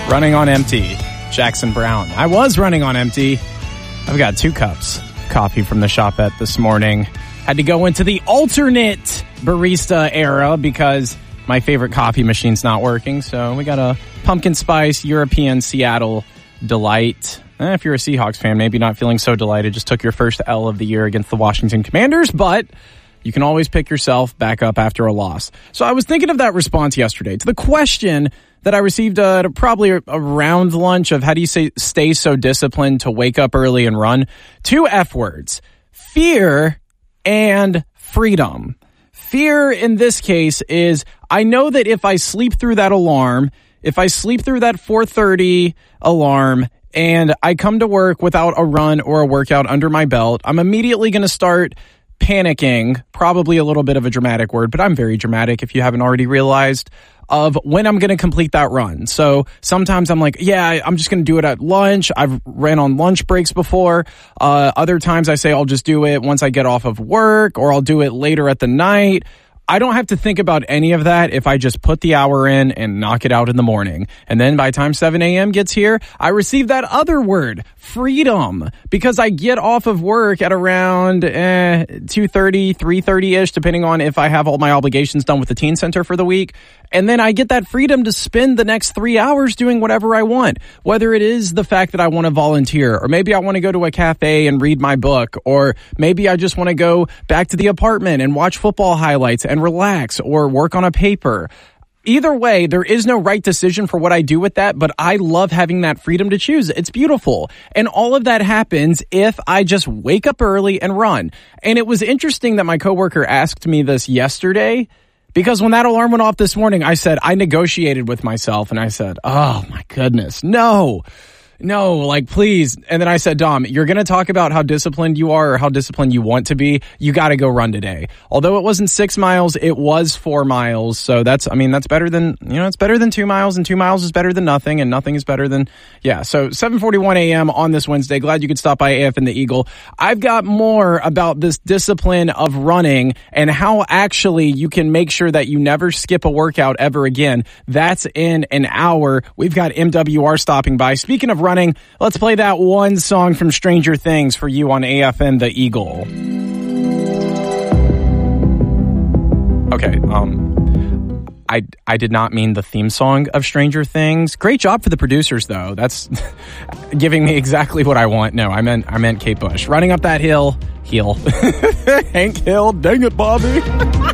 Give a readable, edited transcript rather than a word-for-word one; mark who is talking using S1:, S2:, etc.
S1: Running on empty. Jackson Brown. I was running on empty. I've got 2 cups coffee from the shopette this morning. Had to go into the alternate barista era because my favorite coffee machine's not working. So we got a pumpkin spice European Seattle delight. If you're a Seahawks fan, maybe not feeling so delighted. Just took your first L of the year against the Washington Commanders, but you can always pick yourself back up after a loss. So I was thinking of that response yesterday to the question that I received probably around lunch of how do you stay so disciplined to wake up early and run? 2 F words, fear and freedom. Fear in this case is I know that if I sleep through that alarm, if I sleep through that 4:30 alarm and I come to work without a run or a workout under my belt, I'm immediately going to start panicking, probably a little bit of a dramatic word, but I'm very dramatic if you haven't already realized, of when I'm going to complete that run. So sometimes I'm like, yeah, I'm just going to do it at lunch. I've ran on lunch breaks before. Other times I say I'll just do it once I get off of work, or I'll do it later at the night. I don't have to think about any of that if I just put the hour in and knock it out in the morning. And then by the time 7 a.m. gets here, I receive that other word, freedom, because I get off of work at around 2:30, 3:30-ish, depending on if I have all my obligations done with the teen center for the week. And then I get that freedom to spend the next 3 hours doing whatever I want, whether it is the fact that I want to volunteer, or maybe I want to go to a cafe and read my book, or maybe I just want to go back to the apartment and watch football highlights and relax or work on a paper. Either way, there is no right decision for what I do with that, but I love having that freedom to choose. It's beautiful. And all of that happens if I just wake up early and run. And it was interesting that my coworker asked me this yesterday, because when that alarm went off this morning, I negotiated with myself and I said, oh my goodness, no, like please. And then I said, Dom, you're going to talk about how disciplined you are or how disciplined you want to be. You got to go run today. Although it wasn't 6 miles, it was 4 miles. So that's better than, it's better than 2 miles, and 2 miles is better than nothing, and nothing is better than, So 7:41 a.m. on this Wednesday. Glad you could stop by AF and the Eagle. I've got more about this discipline of running and how actually you can make sure that you never skip a workout ever again. That's in an hour. We've got MWR stopping by. Speaking of running, let's play that one song from Stranger Things for you on AFN the Eagle. Okay, I did not mean the theme song of Stranger Things. Great job for the producers, though. That's giving me exactly what I want. No, I meant Kate Bush. Running up that hill. Hank Hill. Dang it, Bobby.